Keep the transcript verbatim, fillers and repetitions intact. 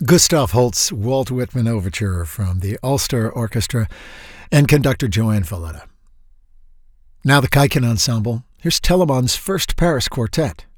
Gustav Holst's Walt Whitman Overture from the Ulster Orchestra and conductor Joanne Valletta. Now the Kaiken Ensemble. Here's Telemann's First Paris Quartet.